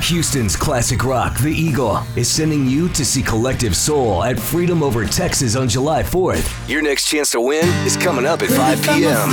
Houston's classic rock, The Eagle, is sending you to see Collective Soul at Freedom Over Texas on July 4th. Your next chance to win is coming up at 5 p.m.